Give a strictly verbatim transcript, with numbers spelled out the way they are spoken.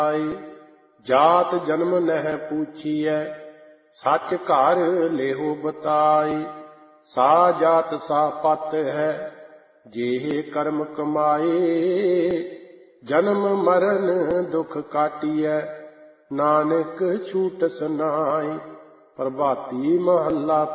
ਜਾਤ ਜਨਮ ਨਹਿ ਪੂਛੀਐ, ਸੱਚ ਘਰ ਲੇਹੁ ਬਤਾਈ। ਸਾ ਜਾਤ ਸਾ ਪਤ ਹੈ, ਜੇ ਕਰਮ ਕਮਾਏ। ਜਨਮ ਮਰਨ ਦੁਖ ਕਾਟੀਐ, ਨਾਨਕ ਛੂਟਿ ਸਨਾਈ। ਪ੍ਰਭਾਤੀ ਮਹੱਲਾ